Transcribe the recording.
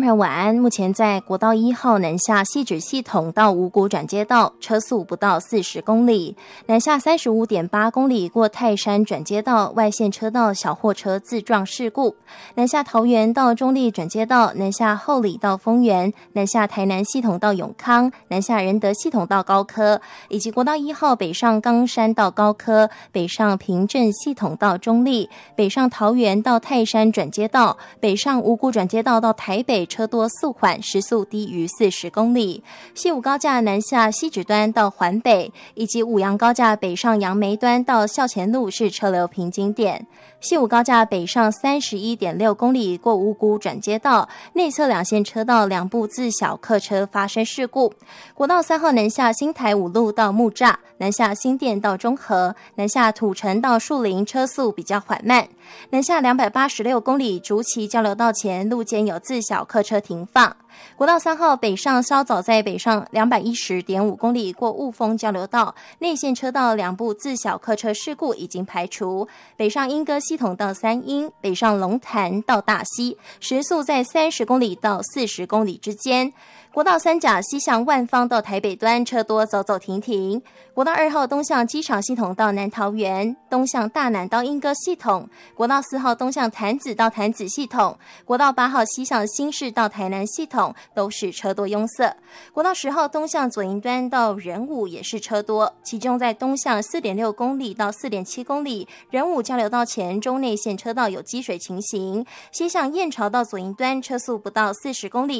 朋友晚安。目前在国道1号南下汐止系统到五股转接道，车速不到40公里；南下35.8公里过泰山转接道，外线车道小货车自撞事故；南下桃园到中立转接道，南下后里到丰原，南下台南系统到永康，南下仁德系统到高科，以及国道1号北上冈山到高科，北上平镇系统到中立，北上桃园到泰山转接道，北上五股转接道到台北，车多速缓，时速低于40公里。西武高架南下汐止端到环北，以及五杨高架北上杨梅端到校前路是车流平均点。西武高架北上31.6公里过五股转接道，内侧两线车道两部自小客车发生事故。国道3号南下新台五路到木栅，南下新店到中和，南下土城到树林，车速比较缓慢。南下286公里竹崎交流道前路间有自小客车停放。国道3号北上稍早在北上210.5公里过雾峰交流道，内线车道两部自小客车事故已经排除。北上莺歌系统到三莺，北上龙潭到大溪，时速在30公里到40公里之间。国道3甲西向万芳到台北端，车多走走停停。国道2号东向机场系统到南桃园，东向大南到莺歌系统。国道4号东向潭子到潭子系统，国道8号西向新市到台南系统，都是车多拥塞。国道10号东向左营端到仁武也是车多，其中在东向4.6公里到4.7公里，仁武交流道前中内线车道有积水情形，西向燕巢到左营端车速不到40公里。